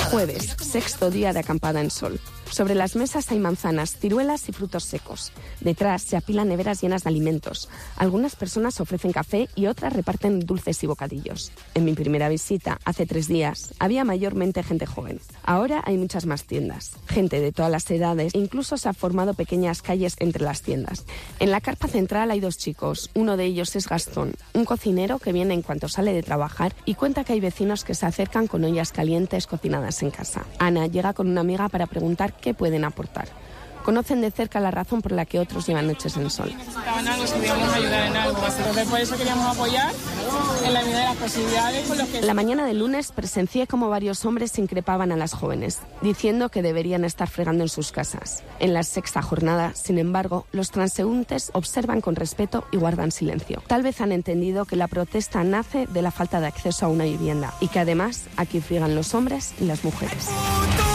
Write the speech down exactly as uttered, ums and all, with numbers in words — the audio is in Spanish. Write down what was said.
Jueves, sexto día de acampada en Sol. Sobre las mesas hay manzanas, ciruelas y frutos secos. Detrás se apilan neveras llenas de alimentos. Algunas personas ofrecen café y otras reparten dulces y bocadillos. En mi primera visita, hace tres días, había mayormente gente joven. Ahora hay muchas más tiendas. Gente de todas las edades e incluso se han formado pequeñas calles entre las tiendas. En la carpa central hay dos chicos. Uno de ellos es Gastón, un cocinero que viene en cuanto sale de trabajar y cuenta que hay vecinos que se acercan con ollas calientes cocinadas en casa. Ana llega con una amiga para preguntar qué pueden aportar. Conocen de cerca la razón por la que otros llevan noches en Sol. Necesitaban algo, si podíamos ayudar en algo. Entonces, por eso queríamos apoyar en la medida de las posibilidades. Con los que... La mañana del lunes presencié cómo varios hombres increpaban a las jóvenes, diciendo que deberían estar fregando en sus casas. En la sexta jornada, sin embargo, los transeúntes observan con respeto y guardan silencio. Tal vez han entendido que la protesta nace de la falta de acceso a una vivienda y que además aquí friegan los hombres y las mujeres.